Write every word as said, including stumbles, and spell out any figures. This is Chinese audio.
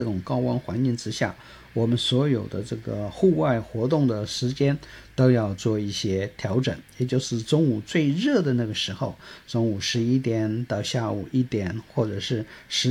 这种高温环境之下，我们所有的这个户外活动的时间都要做一些调整，也就是中午最热的那个时候，中午十一点到下午一点，或者是十